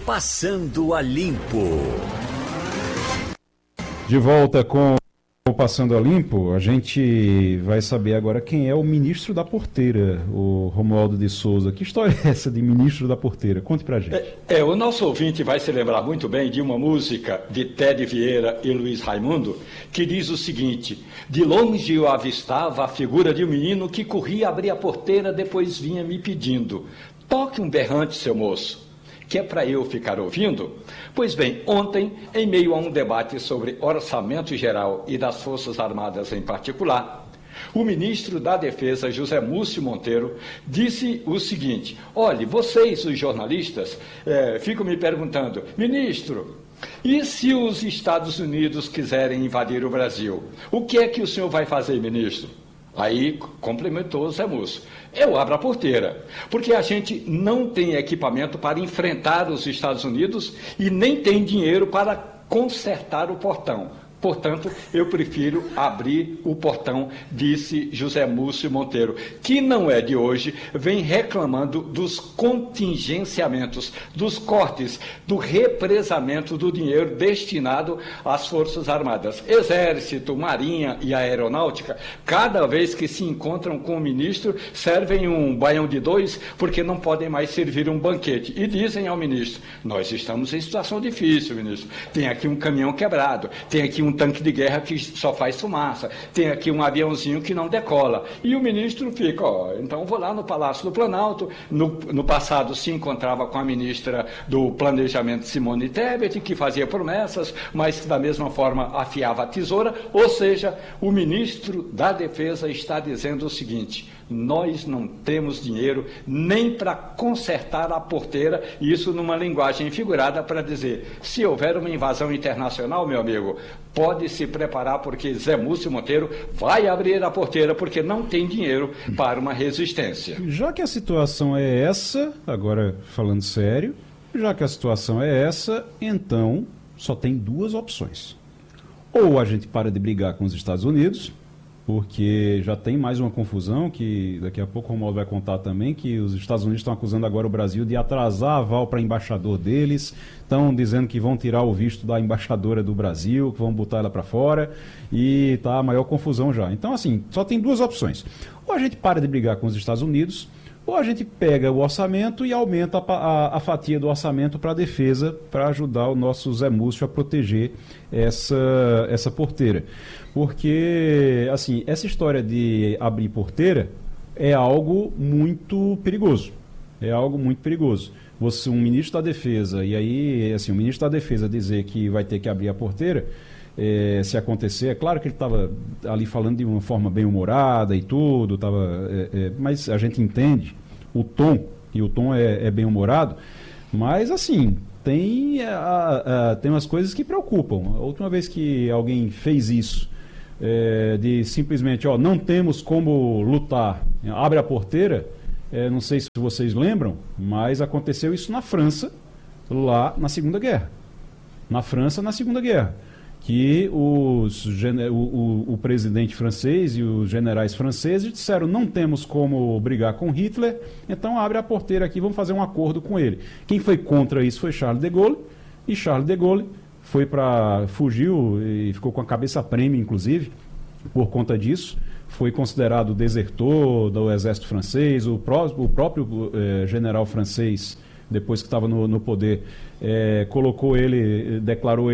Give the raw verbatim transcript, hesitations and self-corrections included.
Passando a Limpo. De volta com o Passando a Limpo, a gente vai saber agora quem é o ministro da porteira, o Romualdo de Souza. Que história é essa de ministro da porteira? Conte pra gente. É, é, o nosso ouvinte vai se lembrar muito bem de uma música de Ted Vieira e Luiz Raimundo, que diz o seguinte: de longe eu avistava a figura de um menino que corria abrir a porteira, depois vinha me pedindo: toque um berrante, seu moço, que é para eu ficar ouvindo? Pois bem, ontem, em meio a um debate sobre orçamento geral e das Forças Armadas em particular, o ministro da Defesa, José Múcio Monteiro, disse o seguinte: olhe, vocês, os jornalistas, é, ficam me perguntando, ministro, e se os Estados Unidos quiserem invadir o Brasil? O que é que o senhor vai fazer, ministro? Aí complementou o Zé Múcio: eu abro a porteira, porque a gente não tem equipamento para enfrentar os Estados Unidos e nem tem dinheiro para consertar o portão. Portanto, eu prefiro abrir o portão, disse José Múcio Monteiro, que não é de hoje, vem reclamando dos contingenciamentos, dos cortes, do represamento do dinheiro destinado às Forças Armadas. Exército, Marinha e Aeronáutica, cada vez que se encontram com o ministro, servem um baião de dois, porque não podem mais servir um banquete. E dizem ao ministro: nós estamos em situação difícil, ministro. Tem aqui um caminhão quebrado, tem aqui um tanque de guerra que só faz fumaça, tem aqui um aviãozinho que não decola. E o ministro fica, ó, então vou lá no Palácio do Planalto. No, no passado se encontrava com a ministra do Planejamento, Simone Tebet, que fazia promessas, mas que da mesma forma afiava a tesoura. Ou seja, o ministro da Defesa está dizendo o seguinte: nós não temos dinheiro nem para consertar a porteira, e isso numa linguagem figurada para dizer, se houver uma invasão internacional, meu amigo, pode se preparar, porque Zé Múcio Monteiro vai abrir a porteira, porque não tem dinheiro para uma resistência. Já que a situação é essa, agora falando sério, já que a situação é essa, então só tem duas opções. Ou a gente para de brigar com os Estados Unidos, porque já tem mais uma confusão, que daqui a pouco o Romualdo vai contar também, que os Estados Unidos estão acusando agora o Brasil de atrasar aval para embaixador deles, estão dizendo que vão tirar o visto da embaixadora do Brasil, que vão botar ela para fora, e está a maior confusão já. Então, assim, só tem duas opções. Ou a gente para de brigar com os Estados Unidos, ou a gente pega o orçamento e aumenta a, a, a fatia do orçamento para a defesa, para ajudar o nosso Zé Múcio a proteger essa, essa porteira. Porque, assim, essa história de abrir porteira é algo muito perigoso. É algo muito perigoso. Você, um ministro da Defesa, e aí, assim, o ministro da Defesa dizer que vai ter que abrir a porteira, É, se acontecer, é claro que ele estava ali falando de uma forma bem humorada e tudo, tava, é, é, mas a gente entende o tom, e o tom é, é bem humorado, mas assim, tem, a, a, tem umas coisas que preocupam. A última vez que alguém fez isso, é, de simplesmente, ó, não temos como lutar, abre a porteira, é, não sei se vocês lembram, mas aconteceu isso na França, lá na Segunda Guerra. Na França, na Segunda Guerra. Que os, o, o, o presidente francês e os generais franceses disseram: não temos como brigar com Hitler, então abre a porteira aqui, vamos fazer um acordo com ele. Quem foi contra isso foi Charles de Gaulle, e Charles de Gaulle foi para fugiu e ficou com a cabeça prêmio, inclusive, por conta disso. Foi considerado desertor do exército francês, o, pró, o próprio eh, general francês, depois que estava no, no poder, eh, colocou ele, declarou ele